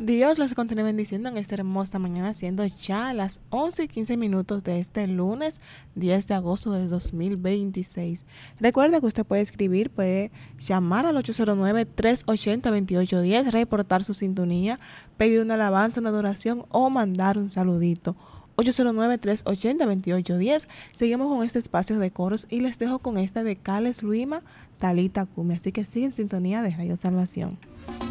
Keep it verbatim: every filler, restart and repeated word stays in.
Dios los continúe bendiciendo en esta hermosa mañana, siendo ya las once y quince minutos de este lunes diez de agosto de dos mil veintiséis. Recuerda que usted puede escribir, puede llamar al ocho cero nueve, tres ocho cero, dos ocho uno cero, reportar su sintonía, pedir una alabanza, una adoración o mandar un saludito. ocho cero nueve, tres ocho cero, dos ocho uno cero. Seguimos con este espacio de coros y les dejo con esta de Cales Luima, Talita Kumi. Así que sigue en sintonía de Radio Salvación.